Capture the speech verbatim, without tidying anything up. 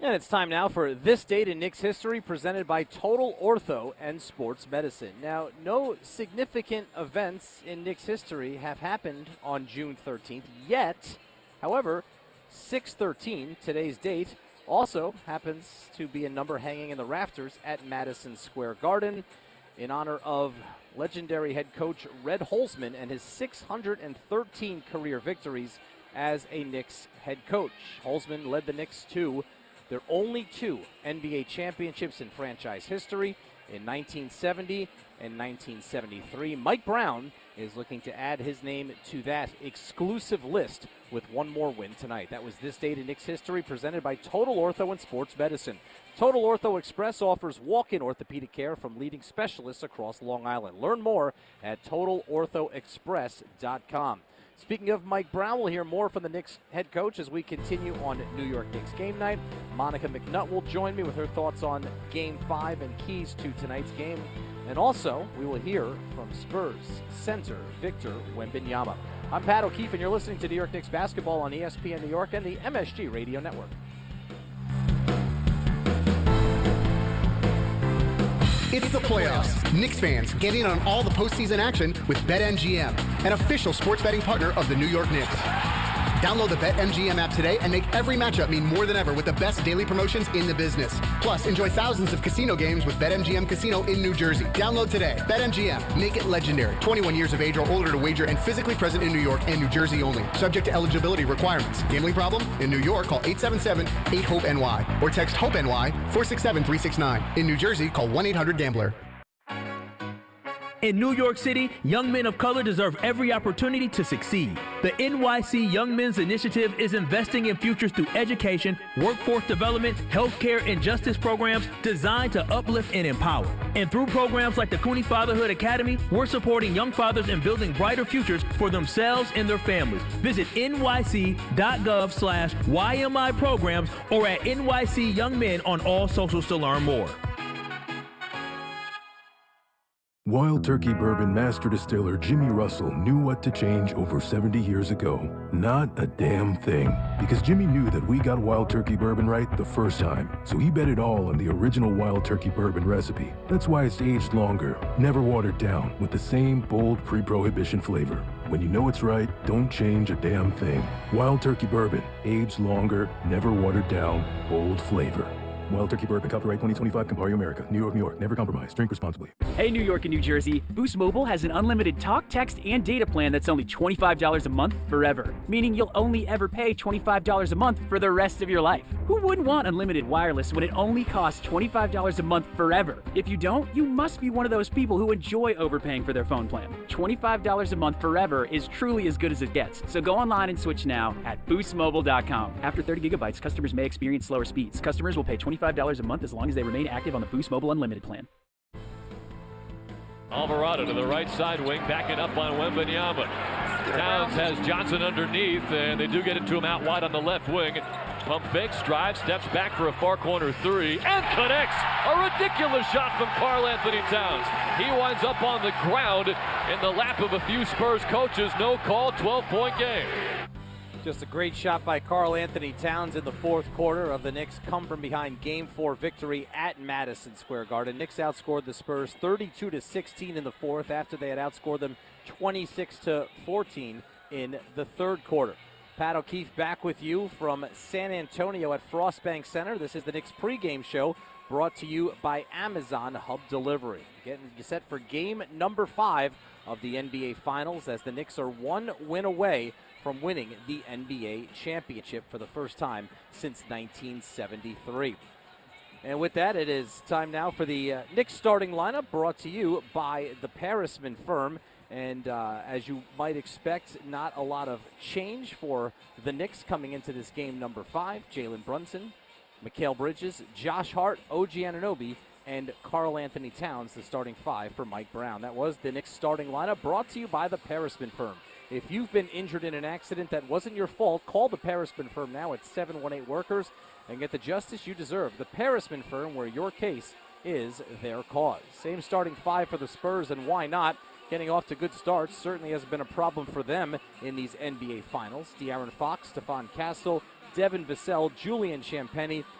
And it's time now for This Date in Knicks History, presented by Total Ortho and Sports Medicine. Now, no significant events in Knicks history have happened on June thirteenth yet. However, six thirteen, today's date, also happens to be a number hanging in the rafters at Madison Square Garden in honor of legendary head coach Red Holzman and his six hundred thirteen career victories as a Knicks head coach. Holzman led the Knicks to their only two N B A championships in franchise history in nineteen seventy and nineteen seventy-three. Mike Brown is looking to add his name to that exclusive list with one more win tonight. That was This Date in Knicks History, presented by Total Ortho and Sports Medicine. Total Ortho Express offers walk-in orthopedic care from leading specialists across Long Island. Learn more at total ortho express dot com. Speaking of Mike Brown, we'll hear more from the Knicks head coach as we continue on New York Knicks game night. Monica McNutt will join me with her thoughts on Game five and keys to tonight's game. And also, we will hear from Spurs center Victor Wembanyama. I'm Pat O'Keefe, and you're listening to New York Knicks basketball on E S P N New York and the M S G Radio Network. It's the playoffs. Knicks fans get in on all the postseason action with BetMGM, an official sports betting partner of the New York Knicks. Download the BetMGM app today and make every matchup mean more than ever with the best daily promotions in the business. Plus, enjoy thousands of casino games with BetMGM Casino in New Jersey. Download today. BetMGM. Make it legendary. twenty-one years of age or older to wager and physically present in New York and New Jersey only. Subject to eligibility requirements. Gambling problem? In New York, call eight seven seven, eight hope N Y or text HOPE-NY four six seven, three six nine. In New Jersey, call one eight hundred gambler. In New York City, young men of color deserve every opportunity to succeed. The N Y C Young Men's Initiative is investing in futures through education, workforce development, healthcare, and justice programs designed to uplift and empower. And through programs like the Cooney Fatherhood Academy, we're supporting young fathers and building brighter futures for themselves and their families. Visit N Y C dot gov slash Y M I programs or at N Y C Young Men on all socials to learn more. Wild Turkey Bourbon Master Distiller Jimmy Russell knew what to change over seventy years ago. Not a damn thing. Because Jimmy knew that we got Wild Turkey Bourbon right the first time. So he bet it all on the original Wild Turkey Bourbon recipe. That's why it's aged longer, never watered down, with the same bold pre-prohibition flavor. When you know it's right, don't change a damn thing. Wild Turkey Bourbon, aged longer, never watered down, bold flavor. Wild Turkey Bourbon, copyright twenty twenty-five, Campari America, New York, New York. Never compromise. Drink responsibly. Hey, New York and New Jersey. Boost Mobile has an unlimited talk, text, and data plan that's only twenty-five dollars a month forever. Meaning you'll only ever pay twenty-five dollars a month for the rest of your life. Who wouldn't want unlimited wireless when it only costs twenty-five dollars a month forever? If you don't, you must be one of those people who enjoy overpaying for their phone plan. twenty-five dollars a month forever is truly as good as it gets. So go online and switch now at boost mobile dot com. After thirty gigabytes, customers may experience slower speeds. Customers will pay twenty-five dollars a month as long as they remain active on the Boost Mobile Unlimited plan. Alvarado to the right side wing, backing up on Wembanyama. Towns has Johnson underneath, and they do get it to him out wide on the left wing. Pump fakes, drives, steps back for a far corner three, and connects. A ridiculous shot from Karl Anthony Towns. He winds up on the ground in the lap of a few Spurs coaches. No call, twelve-point game. Just a great shot by Karl Anthony Towns in the fourth quarter of the Knicks' come-from-behind Game four victory at Madison Square Garden. Knicks outscored the Spurs thirty-two to sixteen in the fourth after they had outscored them twenty-six to fourteen in the third quarter. Pat O'Keefe back with you from San Antonio at Frostbank Center. This is the Knicks pregame show brought to you by Amazon Hub Delivery. Getting set for game number five of the N B A Finals as the Knicks are one win away from winning the N B A championship for the first time since nineteen seventy-three. And with that, it is time now for the uh, Knicks starting lineup brought to you by the Parisman firm. And uh, as you might expect, not a lot of change for the Knicks coming into this game number five. Jalen Brunson, Mikal Bridges, Josh Hart, O G Anunoby, and Karl Anthony Towns, the starting five for Mike Brown. That was the Knicks starting lineup brought to you by the Parisman firm. If you've been injured in an accident that wasn't your fault, call the Parisman firm now at seven one eight Workers and get the justice you deserve. The Parisman firm, where your case is their cause. Same starting five for the Spurs, and why not? Getting off to good starts certainly hasn't been a problem for them in these N B A Finals. De'Aaron Fox, Stephon Castle, Devin Vassell, Julian Champagnie,